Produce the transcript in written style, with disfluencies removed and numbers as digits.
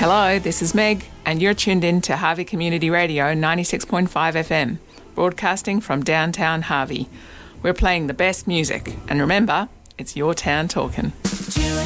Hello, this is Meg, and you're tuned in to Harvey Community Radio 96.5 FM, broadcasting from downtown Harvey. We're playing the best music, and remember, it's your town talking.